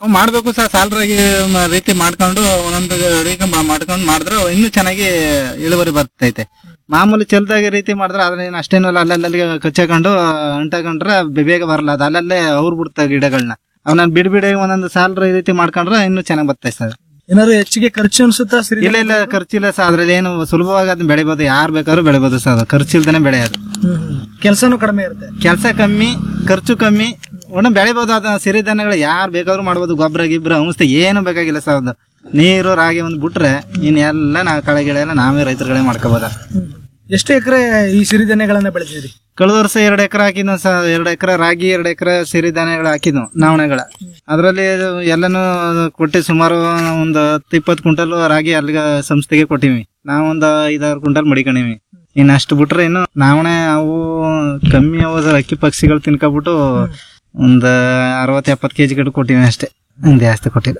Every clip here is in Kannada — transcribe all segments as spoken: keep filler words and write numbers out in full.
ಮಾಡ್ಬೇಕು ಸರ್, ಸಾಲರಾಗಿ ರೀತಿ ಮಾಡ್ಕೊಂಡು ಒಂದೊಂದು ರೀತಿ ಮಾ- ಮಾಡ್ಕೊಂಡು ಮಾಡಿದ್ರೆ ಇನ್ನೂ ಚೆನ್ನಾಗಿ ಇಳುವರಿ ಬರ್ತೈತೆ. ಮಾಮೂಲಿ ಚೆಲ್ದಾಗಿ ರೀತಿ ಮಾಡಿದ್ರೆ ಅದ್ರೇನು ಅಷ್ಟೇನು ಅಲ್ಲಲ್ಲಿ ಕಚ್ಚಾಕೊಂಡು ಅಂಟಕೊಂಡ್ರೆ ಬೇಗ ಬರಲ್ಲ, ಅದು ಅಲ್ಲಲ್ಲೇ ಅವ್ರು ಬಿಡ್ತಾವೆ ಗಿಡಗಳನ್ನ. ಅವನ್ನ ಬಿಡ್ ಬಿಡಿ ಒಂದೊಂದು ಸಾಲ ರೀತಿ ಮಾಡ್ಕೊಂಡ್ರೆ ಇನ್ನೂ ಚೆನ್ನಾಗಿ ಬರ್ತೈತೆ ಸರ್. ಏನಾದ್ರು ಹೆಚ್ಚಿಗೆ ಖರ್ಚು ಅನ್ಸುತ್ತಾ ಸಿರಿ? ಇಲ್ಲ ಇಲ್ಲ ಖರ್ಚಿಲ್ಲ ಸರ್, ಅದ್ರಲ್ಲಿ ಏನು ಸುಲಭವಾಗಿ ಅದನ್ನ ಬೆಳಿಬೋದು, ಯಾರು ಬೇಕಾದ್ರೂ ಬೆಳಿಬೋದು ಸರ್, ಅದು ಖರ್ಚಿಲ್ದೇನೆ ಬೆಳೆಯೋದು. ಕೆಲಸನೂ ಕಡಿಮೆ ಇರುತ್ತೆ, ಕೆಲಸ ಕಮ್ಮಿ, ಖರ್ಚು ಕಮ್ಮಿ, ಒಳ್ಳೆ ಬೆಳಿಬೋದು. ಅದ ಸಿರಿಧಾನ್ಯಗಳು ಯಾರು ಬೇಕಾದ್ರೂ ಮಾಡ್ಬೋದು, ಗೊಬ್ಬರ ಗಿಬ್ಬರ ಔಷಧಿ ಏನು ಬೇಕಾಗಿಲ್ಲ ಸರ್. ಅದು ನೀರು ರಾಗಿ ಒಂದು ಬಿಟ್ರೆ ಇನ್ನೆಲ್ಲ ನಾ ಕಳೆ ಗಿಡ ಎಲ್ಲ ನಾವೇ ರೈತರುಗಳೇ ಮಾಡ್ಕೋಬೋದ. ಎಷ್ಟು ಎಕರೆ ಈ ಸಿರಿಧಾನ್ಯಗಳನ್ನ ಬೆಳೆದಿದ್ರಿ? ಕಳೆದ ವರ್ಷ ಎರಡು ಎಕರೆ ಹಾಕಿದ್ನು ಸರ್, ಎರಡು ಎಕರೆ ರಾಗಿ, ಎರಡು ಎಕರೆ ಸಿರಿಧಾನ್ಯಗಳು ಹಾಕಿದ್ನು ನವಣೆಗಳ. ಅದರಲ್ಲಿ ಎಲ್ಲಾನು ಕೊಟ್ಟಿ ಸುಮಾರು ಒಂದು ಹತ್ತು ಇಪ್ಪತ್ತು ಕ್ವಿಂಟಲ್ ರಾಗಿ ಅಲ್ಲಿಗೆ ಸಂಸ್ಥೆಗೆ ಕೊಟ್ಟಿವಿ. ನಾವೊಂದು ಐದಾರು ಕ್ವಿಂಟಲ್ ಮಡಿಕೊಂಡಿವಿ. ಇನ್ನು ಅಷ್ಟು ಬಿಟ್ರೆ ಇನ್ನು ನಾವಣೆ ಅವು ಕಮ್ಮಿ ಅವು ಅಕ್ಕಿ ಪಕ್ಷಿಗಳು ತಿನ್ಕೊಬಿಟ್ಟು ಒಂದ್ ಅರವತ್ ಎಪ್ಪತ್ ಕೆಜಿ ಗಟ್ಟು ಕೊಟ್ಟಿವಿ ಅಷ್ಟೇ, ಜಾಸ್ತಿ ಕೊಟ್ಟಿಲ್ಲ.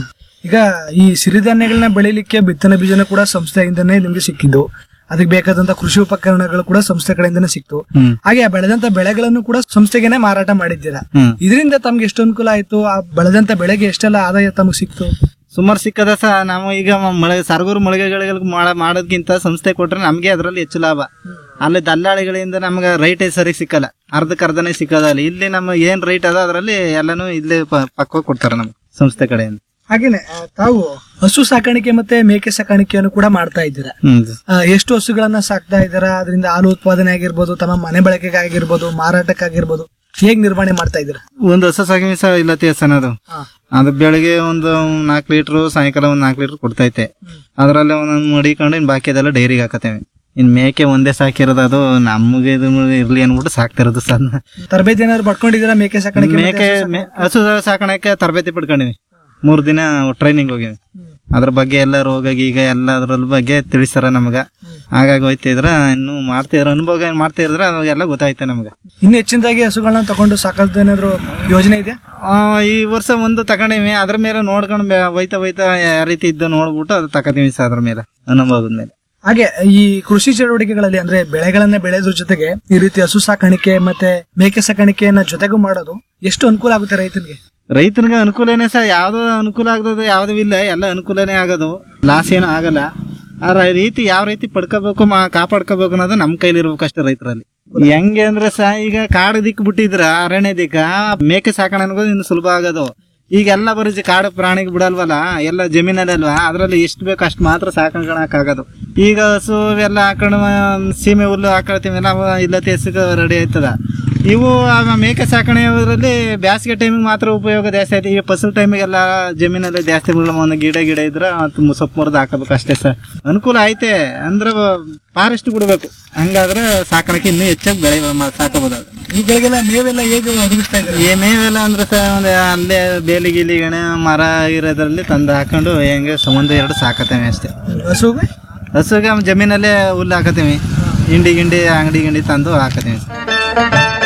ಈಗ ಈ ಸಿರಿಧಾನ್ಯಗಳನ್ನ ಬೆಳಿಲಿಕ್ಕೆ ಬಿತ್ತನೆ ಬೀಜನ ಕೂಡ ಸಂಸ್ಥೆಯಿಂದನೇ ನಿಮ್ಗೆ ಸಿಕ್ಕಿದ್ದು, ಅದಕ್ಕೆ ಬೇಕಾದಂತ ಕೃಷಿ ಉಪಕರಣಗಳು ಕೂಡ ಸಂಸ್ಥೆ ಕಡೆಯಿಂದನೇ ಸಿಕ್ತು. ಹಾಗೆ ಆ ಬೆಳೆದಂತ ಬೆಳೆಗಳನ್ನು ಕೂಡ ಸಂಸ್ಥೆಗೆನೆ ಮಾರಾಟ ಮಾಡಿದ್ದೀರಾ. ಇದರಿಂದ ತಮ್ಗೆ ಎಷ್ಟು ಅನುಕೂಲ ಆಯ್ತು? ಆ ಬೆಳೆದಂತ ಬೆಳೆಗೆ ಎಷ್ಟೆಲ್ಲ ಆದಾಯ ತಮಗೆ ಸಿಕ್ತು? ಸುಮಾರು ಸಿಕ್ಕದ ಸಹ. ನಾವು ಈಗ ಮಳೆ ಸರಗೂರು ಮಳಿಗೆಗಳಿಗೆ ಮಾಡೋದ್ಕಿಂತ ಸಂಸ್ಥೆ ಕೊಟ್ರೆ ನಮ್ಗೆ ಅದರಲ್ಲಿ ಹೆಚ್ಚು ಲಾಭ. ಅಲ್ಲಿ ದಲ್ಲಾಳಿಗಳಿಂದ ನಮ್ಗೆ ರೈಟ್ ಸರಿ ಸಿಕ್ಕಲ್ಲ, ಅರ್ಧಕ್ಕೆ ಅರ್ಧನೇ ಸಿಕ್ಕದಲ್ಲಿ. ಇಲ್ಲಿ ನಮ್ಮ ಏನ್ ರೈಟ್ ಅದ ಅದರಲ್ಲಿ ಎಲ್ಲಾನು ಇಲ್ಲೇ ಪಕ್ಕ ಕೊಡ್ತಾರೆ ನಮ್ಗೆ ಸಂಸ್ಥೆ ಕಡೆಯಿಂದ. ಹಾಗೇನೆ ತಾವು ಹಸು ಸಾಕಾಣಿಕೆ ಮತ್ತೆ ಮೇಕೆ ಸಾಕಾಣಿಕೆಯನ್ನು ಕೂಡ ಮಾಡ್ತಾ ಇದ್ದೀರಾ. ಎಷ್ಟು ಹಸುಗಳನ್ನ ಸಾಕ್ತಾ ಇದ್ದೀರಾ? ಅದರಿಂದ ಹಾಲು ಉತ್ಪಾದನೆ ಆಗಿರ್ಬೋದು, ತಮ್ಮ ಮನೆ ಬಳಕೆಗೆ ಆಗಿರ್ಬೋದು, ಮಾರಾಟಕ್ಕಾಗಿರ್ಬೋದು, ಹೇಗ್ ನಿರ್ವಹಣೆ ಮಾಡ್ತಾ ಇದ್ದೀರಾ? ಒಂದು ಹೊಸ ಸಾಗಿ ಸಹ ಇಲ್ಲತಿ ಅದು ಅದು ಬೆಳಿಗ್ಗೆ ಒಂದು ನಾಲ್ಕು ಲೀಟರ್, ಸಾಯಂಕಾಲ ಒಂದ್ ನಾಲ್ಕು ಲೀಟರ್ ಕೊಡ್ತೈತೆ. ಅದ್ರಲ್ಲಿ ಒಂದೊಂದು ಮಡಿಕೊಂಡು ಇನ್ ಬಾಕಿ ಅದೆಲ್ಲ ಡೈರಿಗೆ ಹಾಕತೇವೆ. ಇನ್ ಮೇಕೆ ಒಂದೇ ಸಾಕಿರೋದು, ಅದು ನಮ್ಗೆ ಇದು ಇರ್ಲಿ ಅನ್ಬಿಟ್ಟು ಸಾಕ್ತಿರೋದು ಸರ್. ತರಬೇತಿ ಏನಾದ್ರು ಪಡ್ಕೊಂಡಿದ್ದೀರಾ ಮೇಕೆ ಸಾಕಾಣಿಕೆ? ಮೇಕೆ ಹಸು ಸಾಕಾಣಿಕೆ ತರಬೇತಿ ಪಡ್ಕೊಂಡಿವಿ. ಮೂರ್ ದಿನ ಟ್ರೈನಿಂಗ್ ಹೋಗಿವಿ. ಅದ್ರ ಬಗ್ಗೆ ಎಲ್ಲ ರೋಗ ಈಗ ಎಲ್ಲ ಅದ್ರ ಬಗ್ಗೆ ತಿಳಿಸ್ತಾರ ನಮ್ಗ. ಹಾಗಾಗಿ ಹೋಯ್ತಿದ್ರ ಇನ್ನು ಮಾಡ್ತಿದ್ರ ಅನುಭವ ಮಾಡ್ತಾ ಇದ್ರ ಅವಾಗೆಲ್ಲ ಗೊತ್ತಾಯ್ತ ನಮ್ಗ. ಇನ್ನು ಹೆಚ್ಚಿನದಾಗಿ ಹಸುಗಳನ್ನ ತಗೊಂಡು ಸಾಕೋದು ಏನಾದ್ರು ಯೋಜನೆ ಇದೆ? ಈ ವರ್ಷ ಒಂದು ತಗೊಂಡಿವಿ. ಅದ್ರ ಮೇಲೆ ನೋಡ್ಕೊಂಡು ಹೋಯ್ತಾ ಹೋಯ್ತಾ ಯಾವ ರೀತಿ ಇದ್ದ ನೋಡ್ಬಿಟ್ಟು ಅದು ತಗೋತೀವಿ ಸರ್, ಅದ್ರ ಮೇಲೆ ಅನುಭವದ ಮೇಲೆ. ಹಾಗೆ ಈ ಕೃಷಿ ಚಟುವಟಿಕೆಗಳಲ್ಲಿ ಅಂದ್ರೆ ಬೆಳೆಗಳನ್ನ ಬೆಳೆಯೋದ್ರ ಜೊತೆಗೆ ಈ ರೀತಿ ಹಸು ಸಾಕಾಣಿಕೆ ಮತ್ತೆ ಮೇಕೆ ಸಾಕಾಣಿಕೆಯನ್ನ ಜೊತೆಗೂ ಮಾಡೋದು ಎಷ್ಟು ಅನುಕೂಲ ಆಗುತ್ತೆ ರೈತನಿಗೆ? ರೈತನಿಗೆ ಅನುಕೂಲನೇ ಸರ್, ಯಾವ್ದು ಅನುಕೂಲ ಆಗದ ಯಾವ್ದು ಇಲ್ಲ, ಎಲ್ಲ ಅನುಕೂಲನೇ ಆಗೋದು, ಲಾಸ್ ಏನು ಆಗಲ್ಲ. ಆ ರೀತಿ ಯಾವ ರೀತಿ ಪಡ್ಕೋಬೇಕು ಕಾಪಾಡ್ಕೋಬೇಕು ಅನ್ನೋದು ನಮ್ ಕೈಲಿ ಇರ್ಬೇಕು ಅಷ್ಟೇ ರೈತರಲ್ಲಿ. ಹೆಂಗೆ ಅಂದ್ರೆ ಸಹ ಈಗ ಕಾಡು ದಿಕ್ಕು ಬಿಟ್ಟಿದ್ರ ಅರಣ್ಯ ದಿಕ್ಕ ಮೇಕೆ ಸಾಕಣೆ ಅನ್ನೋದು ಇನ್ನು ಸುಲಭ ಆಗೋದು. ಈಗೆಲ್ಲ ಬರೀ ಕಾಡು ಪ್ರಾಣಿಗೆ ಬಿಡಲ್ವಲ್ಲ, ಎಲ್ಲ ಜಮೀನಲ್ಲಿ ಅಲ್ವಾ, ಅದ್ರಲ್ಲಿ ಎಷ್ಟು ಬೇಕು ಅಷ್ಟು ಮಾತ್ರ ಸಾಕಾಗದು. ಈಗ ಹಸು ಎಲ್ಲ ಹಾಕೊಂಡು ಸೀಮೆ ಹುಲ್ಲು ಹಾಕೊಳ್ತೀವಿ, ನಾವು ಇಲ್ಲತ್ತೆ ಎಸಗ ರೆಡಿ ಆಯ್ತದ. ಇವು ಮೇಕೆ ಸಾಕಣೆಯಲ್ಲಿ ಬೇಸಿಗೆ ಟೈಮಿಗೆ ಮಾತ್ರ ಉಪಯೋಗ ಜಾಸ್ತಿ ಆಯ್ತು. ಈಗ ಫಸಲ್ ಟೈಮಿಗೆಲ್ಲ ಜಮೀನಲ್ಲಿ ಜಾಸ್ತಿ ಒಂದು ಗಿಡ ಗಿಡ ಇದ್ರೆ ಸೊಪ್ಪು ಮುರಿದು ಹಾಕಬೇಕು ಅಷ್ಟೇ ಸರ್. ಅನುಕೂಲ ಐತೆ ಅಂದ್ರೆ ಫಾರೆಸ್ಟ್ ಬಿಡ್ಬೇಕು, ಹಂಗಾದ್ರೆ ಸಾಕಾಣಿಕೆ ಇನ್ನೂ ಹೆಚ್ಚಾಗಿ ಬೆಳೆ ಸಾಕಬಹುದು. ಈಗಳಿಗೆಲ್ಲ ಮೇವೆಲ್ಲ ಹೇಗೆ ಒದಗಿಸ್ತಾ ಇದ್ದಾರೆ? ಏ ಮೇವೆಲ್ಲ ಅಂದ್ರೆ ಸರ್ ಒಂದು ಅಲ್ಲೇ ಬೇಲಿ ಗಿಲಿ ಗಣೆ ಮರ ಇರೋದ್ರಲ್ಲಿ ತಂದು ಹಾಕೊಂಡು ಹೆಂಗೆ ಸಂಬಂಧ ಎರಡು ಸಾಕತ್ತೇವೆ ಅಷ್ಟೇ. ಹಸುಗೆ ಹಸುಗೆ ಜಮೀನಲ್ಲೇ ಹುಲ್ಲು ಹಾಕತ್ತೀವಿ, ಹಿಂಡಿ ಗಿಂಡಿ ಅಂಗಡಿ ಗಿಂಡಿ ತಂದು ಹಾಕತ್ತೀವಿ.